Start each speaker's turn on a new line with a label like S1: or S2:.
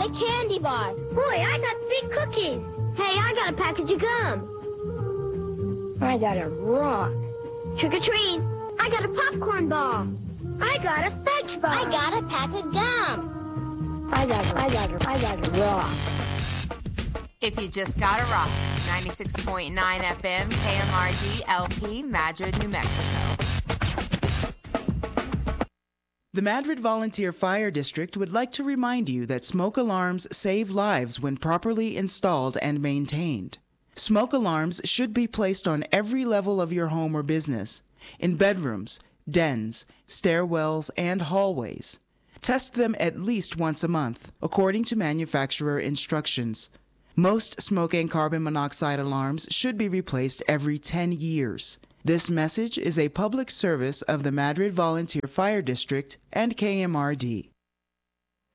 S1: got a candy bar. Boy, I got 3 cookies. Hey, I got a package of gum. I got a rock. Trick or treat. I got a popcorn ball. I got a fudge bar. I got a pack of gum. I got a rock.
S2: If you just got a rock, 96.9 FM, KMRD, LP, Madrid, New Mexico.
S3: The Madrid Volunteer Fire District would like to remind you that smoke alarms save lives when properly installed and maintained. Smoke alarms should be placed on every level of your home or business, in bedrooms, dens, stairwells, and hallways. Test them at least once a month, according to manufacturer instructions. Most smoke and carbon monoxide alarms should be replaced every 10 years. This message is a public service of the Madrid Volunteer Fire District and KMRD.